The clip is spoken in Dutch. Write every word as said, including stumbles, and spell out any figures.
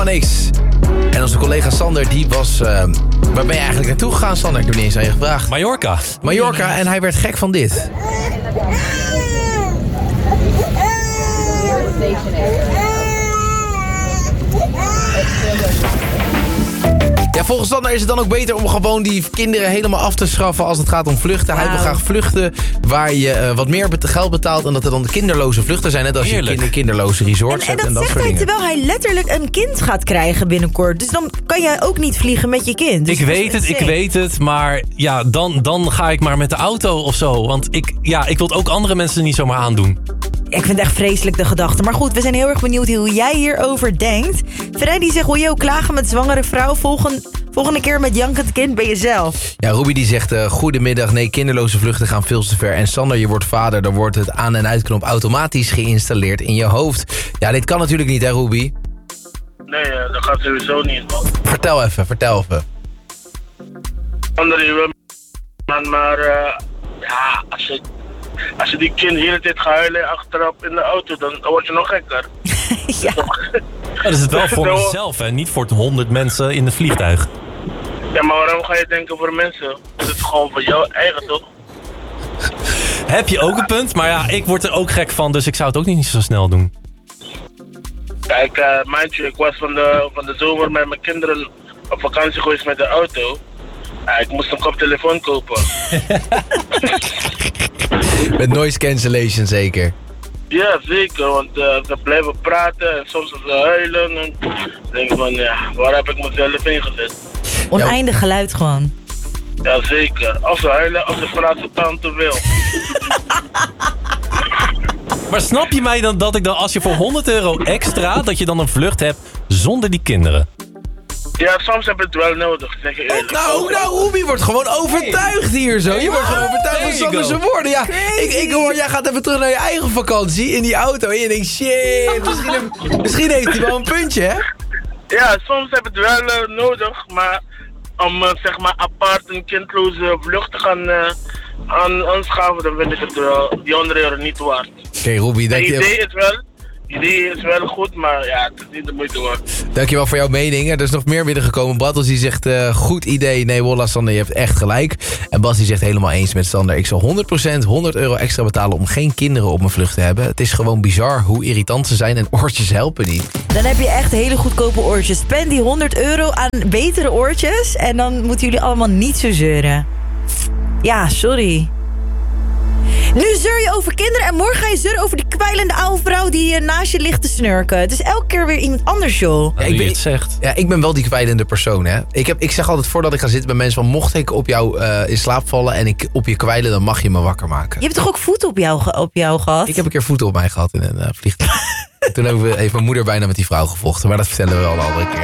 Niks. En onze collega Sander, die was... Uh, waar ben je eigenlijk naartoe gegaan, Sander? Ik heb niet eens aan je gevraagd. Mallorca. Mallorca, en hij werd gek van dit. Ja, volgens Sander is het dan ook beter om gewoon die kinderen helemaal af te schaffen als het gaat om vluchten. Wow. Hij wil graag vluchten waar je uh, wat meer bet- geld betaalt en dat er dan kinderloze vluchten zijn. Net als Heerlijk. je kinder- kinderloze resorts en, en hebt en dat, dat zegt soort hij dingen. terwijl hij letterlijk een kind gaat krijgen binnenkort. Dus dan kan jij ook niet vliegen met je kind. Dus ik weet het, ik weet het. Maar ja, dan, dan ga ik maar met de auto of zo. Want ik, ja, ik wil het ook andere mensen niet zomaar aandoen. Ik vind het echt vreselijk, de gedachte. Maar goed, we zijn heel erg benieuwd hoe jij hierover denkt. Freddy zegt, wil je ook klagen met zwangere vrouw? Volgende, volgende keer met jankend kind ben je zelf. Ja, Ruby die zegt, uh, goedemiddag, nee, kinderloze vluchten gaan veel te ver. En Sander, je wordt vader, dan wordt het aan- en uitknop automatisch geïnstalleerd in je hoofd. Ja, dit kan natuurlijk niet, hè, Ruby? Nee, uh, dat gaat sowieso niet, man. Vertel even, vertel even. Sander, je wil man, maar uh, ja, als je... Als je die kind de hele tijd gaat huilen achterop in de auto, dan, dan word je nog gekker. Ja. Ja, dat is het wel voor mezelf, hè? Niet voor honderd mensen in het vliegtuig. Ja, maar waarom ga je denken voor mensen? Het is gewoon voor jou eigen, toch? Heb je ook een punt, maar ja, ik word er ook gek van, dus ik zou het ook niet zo snel doen. Kijk, uh, mindje, ik was van de, van de zomer met mijn kinderen op vakantie geweest met de auto. Uh, ik moest een koptelefoon kopen. Met noise cancellation zeker. Ja, zeker, want uh, ze blijven praten en soms ze huilen. En dan denk ik van, ja, waar heb ik mezelf ingezet? Oneindig geluid gewoon. Ja, zeker. Of ze huilen, of ze praten tante wil. Maar snap je mij dan dat ik dan, als je voor honderd euro extra, dat je dan een vlucht hebt zonder die kinderen? Ja, soms heb je het wel nodig, zeg je eerlijk. Nou, nou, Ruby wordt gewoon overtuigd hier zo. Je wordt gewoon overtuigd van Sander's woorden. Ja, ik, ik hoor, jij gaat even terug naar je eigen vakantie in die auto. En je denkt, shit, misschien, heb, misschien heeft hij wel een puntje, hè? Ja, soms heb je het wel uh, nodig, maar om uh, zeg maar apart een kindloze vlucht te gaan uh, aan, aanschaffen, dan vind ik het uh, die honderd euro niet waard. Oké, okay, Ruby, dank je. Het idee is wel... Het idee is wel goed, maar ja, het is niet de moeite waard. Dankjewel voor jouw mening. Er is nog meer binnengekomen. Brattels die zegt, uh, goed idee. Nee, Wolla, Sander, je hebt echt gelijk. En Bas die zegt helemaal eens met Sander. Ik zal honderd procent honderd euro extra betalen om geen kinderen op mijn vlucht te hebben. Het is gewoon bizar hoe irritant ze zijn en oortjes helpen niet. Dan heb je echt hele goedkope oortjes. Spend die honderd euro aan betere oortjes en dan moeten jullie allemaal niet zo zeuren. Ja, sorry. Nu zeur je over kinderen en morgen ga je zeuren over die kwijlende oude vrouw die naast je ligt te snurken. Het is elke keer weer iemand anders, joh. Ja, ik, ben, het zegt. Ja, ik ben wel die kwijlende persoon, hè. Ik, heb, ik zeg altijd voordat ik ga zitten bij mensen van, mocht ik op jou uh, in slaap vallen en ik op je kwijlen, dan mag je me wakker maken. Je hebt toch ook voeten op jou, op jou gehad? Ik heb een keer voeten op mij gehad in een uh, vliegtuig. Toen hebben we even mijn moeder bijna met die vrouw gevochten, maar dat vertellen we wel een andere keer.